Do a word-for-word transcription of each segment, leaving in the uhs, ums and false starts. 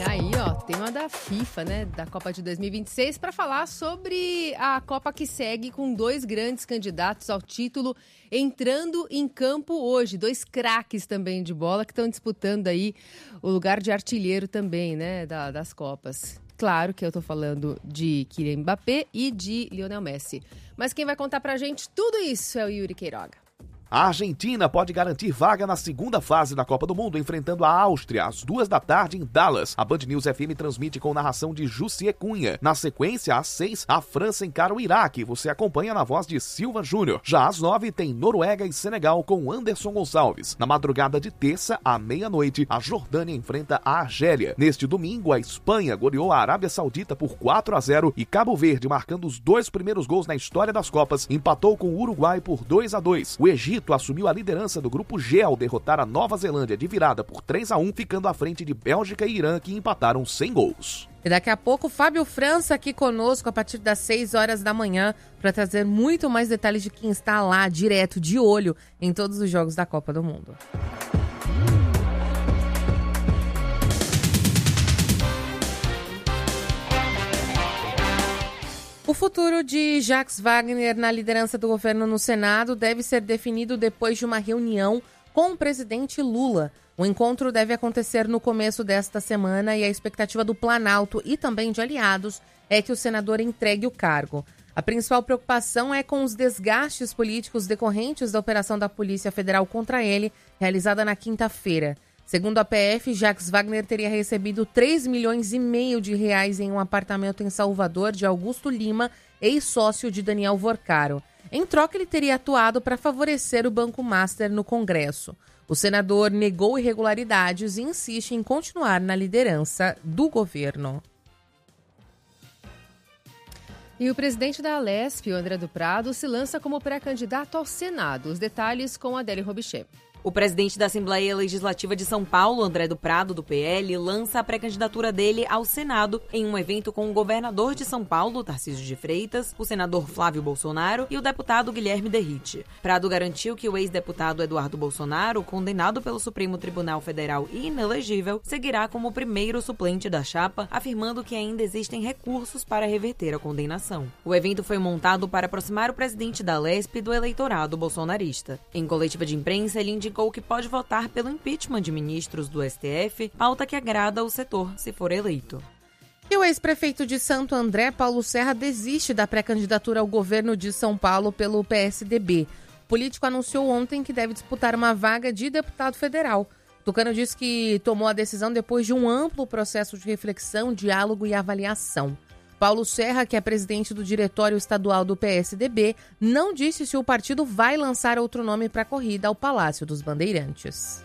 Aí, ó, tema da FIFA, né, da Copa de dois mil e vinte e seis, para falar sobre a Copa que segue com dois grandes candidatos ao título entrando em campo hoje. Dois craques também de bola que estão disputando aí o lugar de artilheiro também, né, da, das Copas. Claro que eu tô falando de Kylian Mbappé e de Lionel Messi. Mas quem vai contar pra gente tudo isso é o Yuri Queiroga. A Argentina pode garantir vaga na segunda fase da Copa do Mundo, enfrentando a Áustria às duas da tarde em Dallas. A Band News F M transmite com narração de Jussier Cunha. Na sequência, às seis, a França encara o Iraque. Você acompanha na voz de Silva Júnior. Já às nove, tem Noruega e Senegal com Anderson Gonçalves. Na madrugada de terça, à meia-noite, a Jordânia enfrenta a Argélia. Neste domingo, a Espanha goleou a Arábia Saudita por quatro a zero e Cabo Verde, marcando os dois primeiros gols na história das Copas, empatou com o Uruguai por dois a dois. O Egito assumiu a liderança do grupo G ao derrotar a Nova Zelândia de virada por três a um, ficando à frente de Bélgica e Irã, que empataram sem gols. E daqui a pouco, Fábio França aqui conosco a partir das seis horas da manhã para trazer muito mais detalhes de quem está lá, direto, de olho, em todos os jogos da Copa do Mundo. O futuro de Jacques Wagner na liderança do governo no Senado deve ser definido depois de uma reunião com o presidente Lula. O encontro deve acontecer no começo desta semana e a expectativa do Planalto e também de aliados é que o senador entregue o cargo. A principal preocupação é com os desgastes políticos decorrentes da operação da Polícia Federal contra ele, realizada na quinta-feira. Segundo a P F, Jacques Wagner teria recebido três milhões e meio de reais em um apartamento em Salvador de Augusto Lima, ex-sócio de Daniel Vorcaro. Em troca, ele teria atuado para favorecer o Banco Master no Congresso. O senador negou irregularidades e insiste em continuar na liderança do governo. E o presidente da Alesp, André do Prado, se lança como pré-candidato ao Senado. Os detalhes com Adélio Robichê. O presidente da Assembleia Legislativa de São Paulo, André do Prado, do P L, lança a pré-candidatura dele ao Senado em um evento com o governador de São Paulo, Tarcísio de Freitas, o senador Flávio Bolsonaro e o deputado Guilherme Derrite. Prado garantiu que o ex-deputado Eduardo Bolsonaro, condenado pelo Supremo Tribunal Federal e inelegível, seguirá como o primeiro suplente da chapa, afirmando que ainda existem recursos para reverter a condenação. O evento foi montado para aproximar o presidente da Alesp do eleitorado bolsonarista. Em coletiva de imprensa, ele indicou que pode votar pelo impeachment de ministros do S T F, pauta que agrada ao setor se for eleito. E o ex-prefeito de Santo André, Paulo Serra, desiste da pré-candidatura ao governo de São Paulo pelo P S D B. O político anunciou ontem que deve disputar uma vaga de deputado federal. Tucano disse que tomou a decisão depois de um amplo processo de reflexão, diálogo e avaliação. Paulo Serra, que é presidente do Diretório Estadual do P S D B, não disse se o partido vai lançar outro nome para a corrida ao Palácio dos Bandeirantes.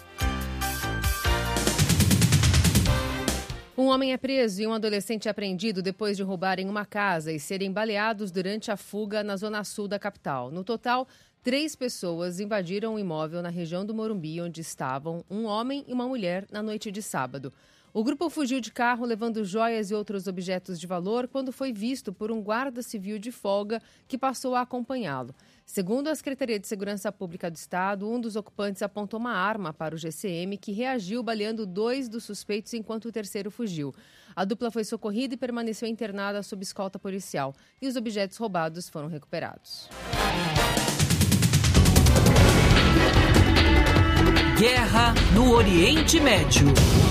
Um homem é preso e um adolescente é apreendido depois de roubarem uma casa e serem baleados durante a fuga na zona sul da capital. No total, três pessoas invadiram o imóvel na região do Morumbi, onde estavam um homem e uma mulher na noite de sábado. O grupo fugiu de carro levando joias e outros objetos de valor quando foi visto por um guarda civil de folga que passou a acompanhá-lo. Segundo a Secretaria de Segurança Pública do Estado, um dos ocupantes apontou uma arma para o G C M, que reagiu baleando dois dos suspeitos enquanto o terceiro fugiu. A dupla foi socorrida e permaneceu internada sob escolta policial. E os objetos roubados foram recuperados. Guerra no Oriente Médio.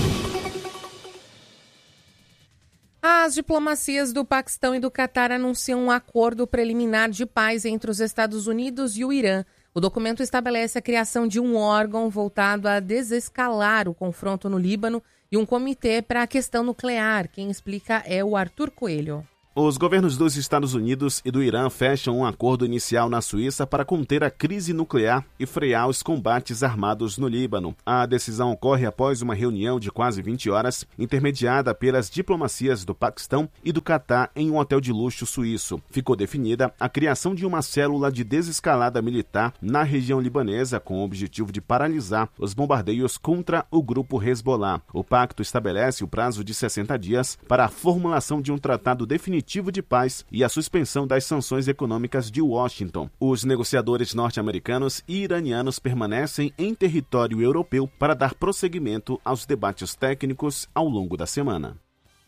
As diplomacias do Paquistão e do Catar anunciam um acordo preliminar de paz entre os Estados Unidos e o Irã. O documento estabelece a criação de um órgão voltado a desescalar o confronto no Líbano e um comitê para a questão nuclear. Quem explica é o Arthur Coelho. Os governos dos Estados Unidos e do Irã fecham um acordo inicial na Suíça para conter a crise nuclear e frear os combates armados no Líbano. A decisão ocorre após uma reunião de quase vinte horas, intermediada pelas diplomacias do Paquistão e do Catar em um hotel de luxo suíço. Ficou definida a criação de uma célula de desescalada militar na região libanesa com o objetivo de paralisar os bombardeios contra o grupo Hezbollah. O pacto estabelece o prazo de sessenta dias para a formulação de um tratado definitivo dispositivo de paz e a suspensão das sanções econômicas de Washington. Os negociadores norte-americanos e iranianos permanecem em território europeu para dar prosseguimento aos debates técnicos ao longo da semana.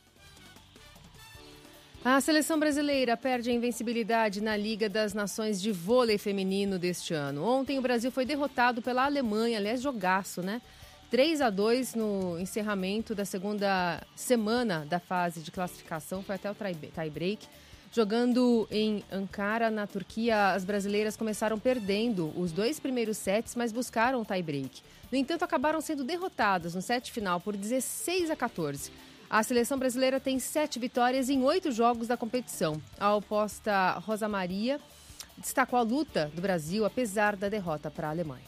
A seleção brasileira perde a invencibilidade na Liga das Nações de Vôlei Feminino deste ano. Ontem o Brasil foi derrotado pela Alemanha, aliás, jogaço, né? três a dois no encerramento da segunda semana da fase de classificação, foi até o tie-break. Jogando em Ankara, na Turquia, as brasileiras começaram perdendo os dois primeiros sets, mas buscaram o tie-break. No entanto, acabaram sendo derrotadas no set final por dezesseis a quatorze. A seleção brasileira tem sete vitórias em oito jogos da competição. A oposta Rosa Maria destacou a luta do Brasil, apesar da derrota para a Alemanha.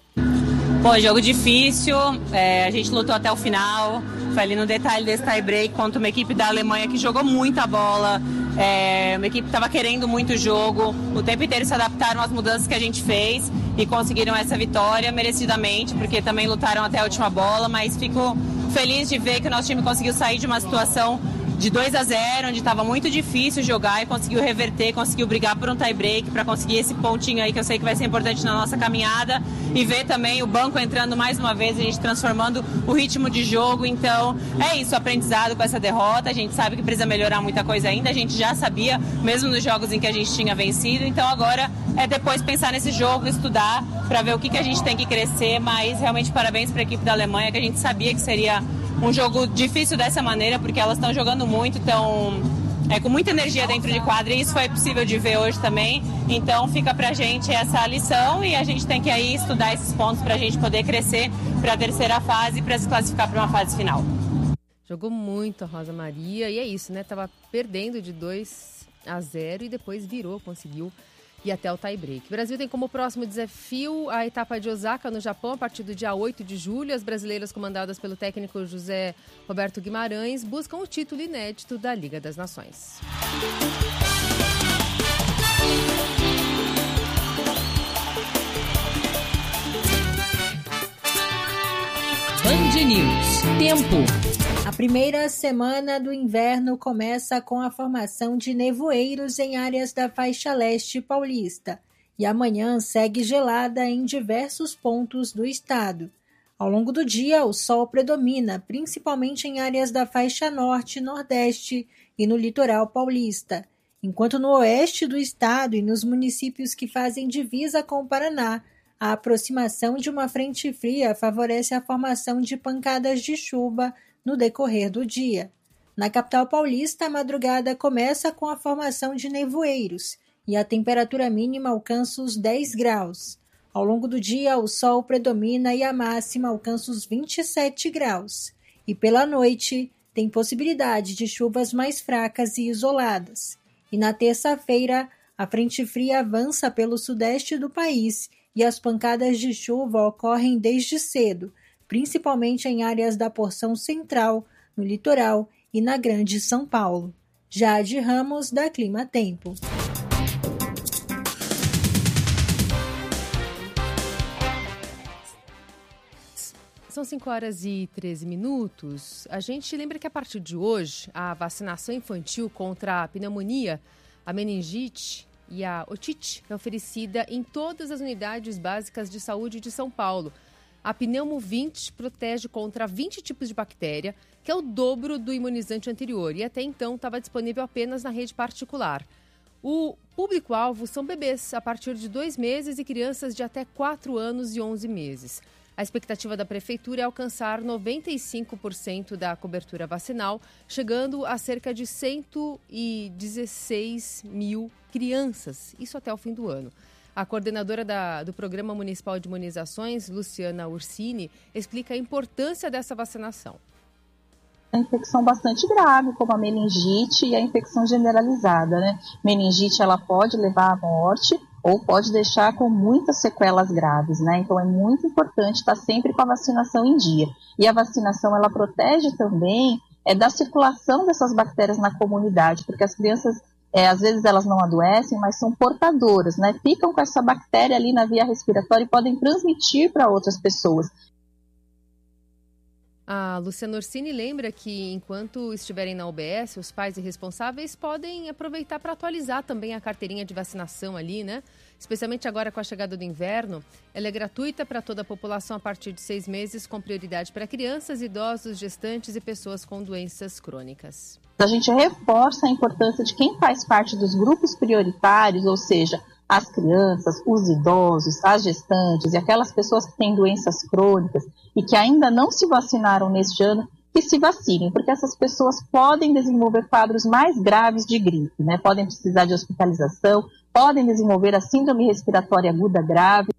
Bom, jogo difícil, é, a gente lutou até o final, foi ali no detalhe desse tie-break contra uma equipe da Alemanha que jogou muita bola, é, uma equipe que estava querendo muito o jogo, o tempo inteiro se adaptaram às mudanças que a gente fez e conseguiram essa vitória merecidamente, porque também lutaram até a última bola, mas fico feliz de ver que o nosso time conseguiu sair de uma situação de dois a zero, onde estava muito difícil jogar e conseguiu reverter, conseguiu brigar por um tie-break para conseguir esse pontinho aí que eu sei que vai ser importante na nossa caminhada e ver também o banco entrando mais uma vez, a gente transformando o ritmo de jogo. Então é isso, aprendizado com essa derrota, a gente sabe que precisa melhorar muita coisa ainda, a gente já sabia, mesmo nos jogos em que a gente tinha vencido, então agora é depois pensar nesse jogo, estudar para ver o que, que a gente tem que crescer, mas realmente parabéns para a equipe da Alemanha, que a gente sabia que seria um jogo difícil dessa maneira, porque elas estão jogando muito, estão é, com muita energia dentro de quadra, e isso foi possível de ver hoje também. Então fica pra gente essa lição e a gente tem que aí estudar esses pontos pra gente poder crescer para a terceira fase e para se classificar para uma fase final. Jogou muito a Rosa Maria e é isso, né? Tava perdendo de dois a zero e depois virou, conseguiu e até o tie-break. O Brasil tem como próximo desafio a etapa de Osaka, no Japão, a partir do dia oito de julho. As brasileiras, comandadas pelo técnico José Roberto Guimarães, buscam o título inédito da Liga das Nações. Band News. Tempo. A primeira semana do inverno começa com a formação de nevoeiros em áreas da faixa leste paulista e amanhã segue gelada em diversos pontos do estado. Ao longo do dia, o sol predomina, principalmente em áreas da faixa norte, nordeste e no litoral paulista, enquanto no oeste do estado e nos municípios que fazem divisa com o Paraná, a aproximação de uma frente fria favorece a formação de pancadas de chuva no decorrer do dia. Na capital paulista, a madrugada começa com a formação de nevoeiros e a temperatura mínima alcança os dez graus. Ao longo do dia, o sol predomina e a máxima alcança os vinte e sete graus. E pela noite, tem possibilidade de chuvas mais fracas e isoladas. E na terça-feira, a frente fria avança pelo sudeste do país e as pancadas de chuva ocorrem desde cedo, principalmente em áreas da porção central, no litoral e na Grande São Paulo. Jade Ramos, da Clima Tempo. São cinco horas e treze minutos. A gente lembra que a partir de hoje, a vacinação infantil contra a pneumonia, a meningite e a otite é oferecida em todas as unidades básicas de saúde de São Paulo. A Pneumovinte protege contra vinte tipos de bactéria, que é o dobro do imunizante anterior, e até então estava disponível apenas na rede particular. O público-alvo são bebês a partir de dois meses e crianças de até quatro anos e onze meses. A expectativa da Prefeitura é alcançar noventa e cinco por cento da cobertura vacinal, chegando a cerca de cento e dezesseis mil crianças, isso até o fim do ano. A coordenadora da, do Programa Municipal de Imunizações, Luciana Ursini, explica a importância dessa vacinação. A infecção bastante grave, como a meningite e a infecção generalizada, né? Meningite, ela pode levar à morte ou pode deixar com muitas sequelas graves, né? Então é muito importante estar sempre com a vacinação em dia. E a vacinação, ela protege também é, da circulação dessas bactérias na comunidade, porque as crianças, é, às vezes elas não adoecem, mas são portadoras, né? Ficam com essa bactéria ali na via respiratória e podem transmitir para outras pessoas. A Luciana Orsini lembra que, enquanto estiverem na U B S, os pais e responsáveis podem aproveitar para atualizar também a carteirinha de vacinação ali, né? Especialmente agora com a chegada do inverno. Ela é gratuita para toda a população a partir de seis meses, com prioridade para crianças, idosos, gestantes e pessoas com doenças crônicas. A gente reforça a importância de quem faz parte dos grupos prioritários, ou seja, as crianças, os idosos, as gestantes e aquelas pessoas que têm doenças crônicas e que ainda não se vacinaram neste ano, que se vacinem, porque essas pessoas podem desenvolver quadros mais graves de gripe, né? Podem precisar de hospitalização, podem desenvolver a síndrome respiratória aguda grave.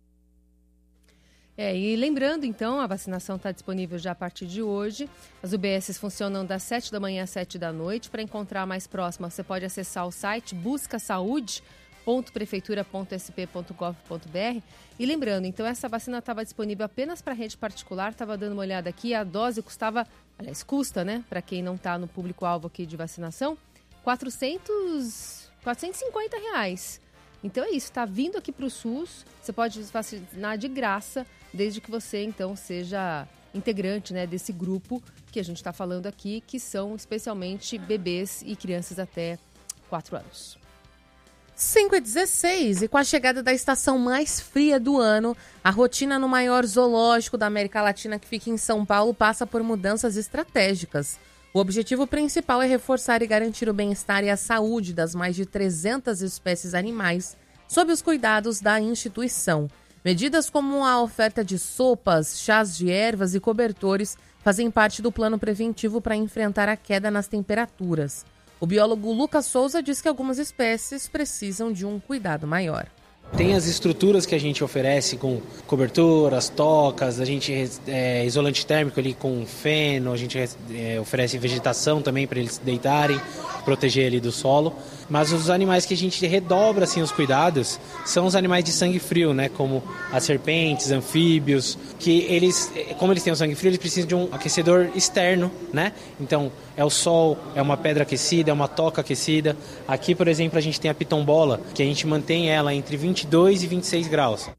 É, e lembrando, então, a vacinação está disponível já a partir de hoje. As U B Ss funcionam das sete da manhã às sete da noite. Para encontrar a mais próxima, você pode acessar o site busca saúde ponto prefeitura ponto s p ponto gov ponto b r. E lembrando, então, essa vacina estava disponível apenas para a rede particular. Estava dando uma olhada aqui, a dose custava, aliás, custa, né, para quem não está no público-alvo aqui de vacinação, quatrocentos, quatrocentos e cinquenta reais. Então é isso, está vindo aqui para o SUS, você pode vacinar de graça, desde que você, então, seja integrante, né, desse grupo que a gente está falando aqui, que são especialmente bebês e crianças até quatro anos. cinco e dezesseis, e com a chegada da estação mais fria do ano, a rotina no maior zoológico da América Latina, que fica em São Paulo, passa por mudanças estratégicas. O objetivo principal é reforçar e garantir o bem-estar e a saúde das mais de trezentas espécies animais, sob os cuidados da instituição. Medidas como a oferta de sopas, chás de ervas e cobertores fazem parte do plano preventivo para enfrentar a queda nas temperaturas. O biólogo Lucas Souza diz que algumas espécies precisam de um cuidado maior. Tem as estruturas que a gente oferece com coberturas, tocas, a gente é, isolante térmico ali com feno, a gente é, oferece vegetação também para eles deitarem, proteger ali do solo. Mas os animais que a gente redobra assim, os cuidados são os animais de sangue frio, né? Como as serpentes, anfíbios, que eles, como eles têm o sangue frio, eles precisam de um aquecedor externo, né? Então, é o sol, é uma pedra aquecida, é uma toca aquecida. Aqui, por exemplo, a gente tem a pitombola, que a gente mantém ela entre vinte e dois e vinte e seis graus.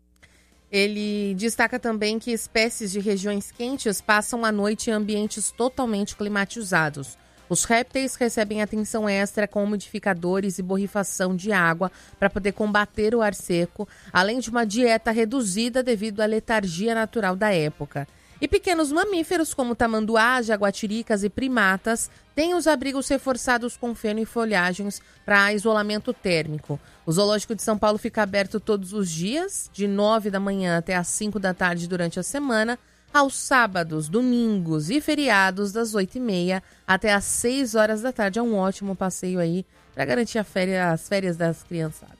Ele destaca também que espécies de regiões quentes passam a noite em ambientes totalmente climatizados. Os répteis recebem atenção extra com umidificadores e borrifação de água para poder combater o ar seco, além de uma dieta reduzida devido à letargia natural da época. E pequenos mamíferos como tamanduá, jaguatiricas e primatas têm os abrigos reforçados com feno e folhagens para isolamento térmico. O Zoológico de São Paulo fica aberto todos os dias, de nove da manhã até às cinco da tarde durante a semana, aos sábados, domingos e feriados das oito e meia até às seis horas da tarde. É um ótimo passeio aí para garantir a férias, as férias das criançadas.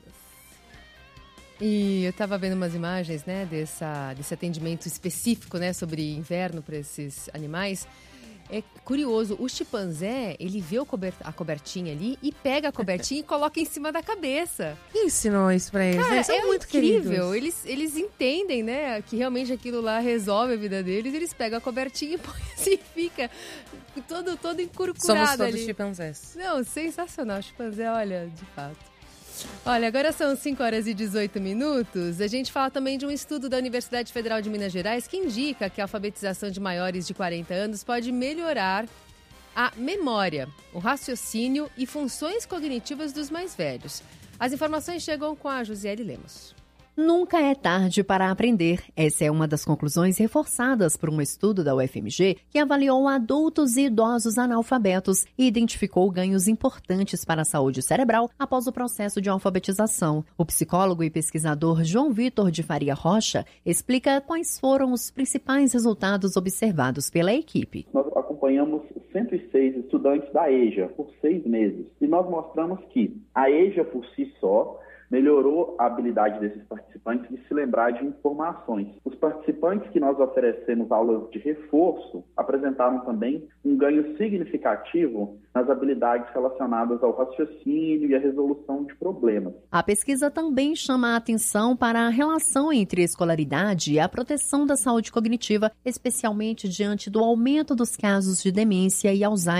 E eu estava vendo umas imagens, né, dessa, desse atendimento específico, né, sobre inverno para esses animais. É curioso, o chimpanzé, ele vê o cobert- a cobertinha ali e pega a cobertinha e coloca em cima da cabeça. Quem ensinou isso pra eles? Cara, eles são é muito incrível. queridos. Eles, eles entendem, né, que realmente aquilo lá resolve a vida deles. Eles pegam a cobertinha e põem assim e fica todo, todo encurcurado Somos todos ali. chimpanzés. Não, sensacional. Chimpanzé, olha, de fato. Olha, agora são cinco horas e dezoito minutos. A gente fala também de um estudo da Universidade Federal de Minas Gerais que indica que a alfabetização de maiores de quarenta anos pode melhorar a memória, o raciocínio e funções cognitivas dos mais velhos. As informações chegam com a Josiele Lemos. Nunca é tarde para aprender. Essa é uma das conclusões reforçadas por um estudo da U F M G que avaliou adultos e idosos analfabetos e identificou ganhos importantes para a saúde cerebral após o processo de alfabetização. O psicólogo e pesquisador João Vitor de Faria Rocha explica quais foram os principais resultados observados pela equipe. Nós acompanhamos cento e seis estudantes da E J A por seis meses e nós mostramos que a E J A por si só melhorou a habilidade desses participantes de se lembrar de informações. Os participantes que nós oferecemos aulas de reforço apresentaram também um ganho significativo nas habilidades relacionadas ao raciocínio e à resolução de problemas. A pesquisa também chama a atenção para a relação entre a escolaridade e a proteção da saúde cognitiva, especialmente diante do aumento dos casos de demência e Alzheimer.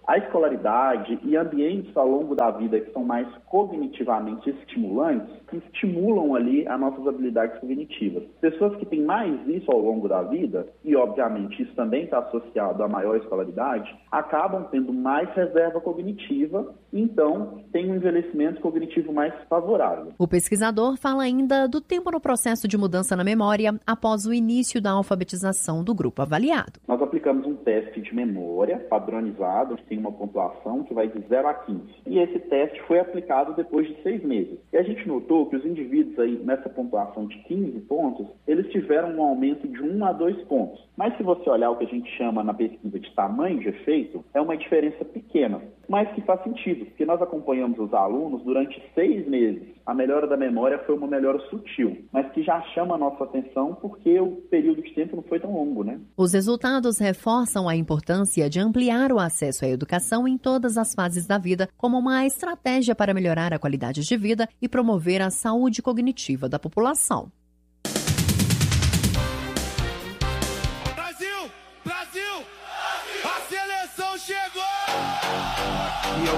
A escolaridade e ambientes ao longo da vida que são mais cognitivamente estimulantes, que estimulam ali as nossas habilidades cognitivas. Pessoas que têm mais isso ao longo da vida, e obviamente isso também está associado à maior escolaridade, acabam tendo mais reserva cognitiva, então tem um envelhecimento cognitivo mais favorável. O pesquisador fala ainda do tempo no processo de mudança na memória após o início da alfabetização do grupo avaliado. Nós aplicamos um teste de memória padronizado, que tem uma pontuação que vai de zero a quinze. E esse teste foi aplicado depois de seis meses. E a gente notou que os indivíduos aí nessa pontuação de quinze pontos, eles tiveram um aumento de um a dois pontos. Mas se você olhar o que a gente chama na pesquisa de tamanho de efeito, é uma diferença pequena, mas que faz sentido, porque nós acompanhamos os alunos durante seis meses. A melhora da memória foi uma melhora sutil, mas que já chama a nossa atenção porque o período de tempo não foi tão longo, né? Os resultados reforçam a importância de ampliar o acesso à educação em todas as fases da vida como uma estratégia para melhorar a qualidade de vida e promover a saúde cognitiva da população.